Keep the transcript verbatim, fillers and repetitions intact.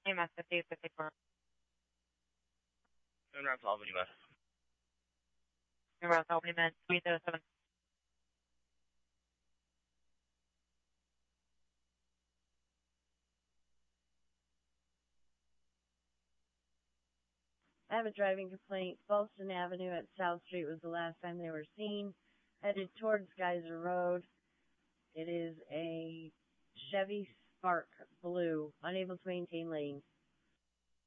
E M S fifty fifty-four. Sunrise Albany, man. Sunrise Albany, man. three zero seven. I have a driving complaint. Falston Avenue at South Street was the last time they were seen. Headed towards Geyser Road. It is a Chevy Spark Blue, unable to maintain lane.